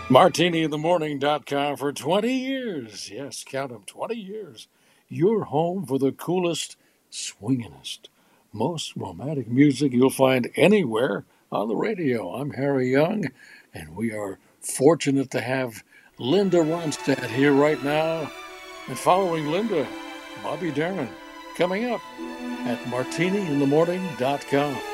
MartiniInTheMorning.com for 20 years. Yes, count them, 20 years. Your home for the coolest, swingingest, most romantic music you'll find anywhere on the radio. I'm Harry Young, and we are fortunate to have Linda Ronstadt here right now. And following Linda, Bobby Darin, coming up at MartiniInTheMorning.com.